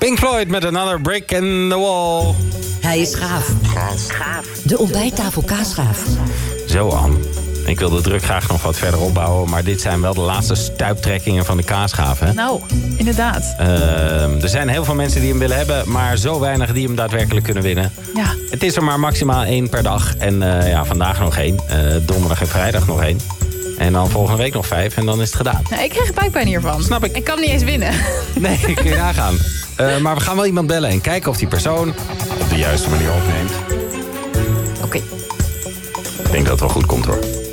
Pink Floyd met Another Brick in the Wall. Hij is gaaf. Gaaf. De ontbijttafel kaasgaaf. Zo, Ann. Ik wil de druk graag nog wat verder opbouwen, maar dit zijn wel de laatste stuiptrekkingen van de kaasgaaf, hè? Nou, inderdaad. Er zijn heel veel mensen die hem willen hebben, maar zo weinig die hem daadwerkelijk kunnen winnen. Ja. Het is er maar maximaal 1 per dag. En vandaag nog 1. Donderdag en vrijdag nog 1. En dan volgende week nog 5 en dan is het gedaan. Nou, ik krijg buikpijn hiervan. Snap ik. Ik kan hem niet eens winnen. Nee, kun je nagaan. Maar we gaan wel iemand bellen en kijken of die persoon op de juiste manier opneemt. Oké. Ik denk dat het wel goed komt, hoor.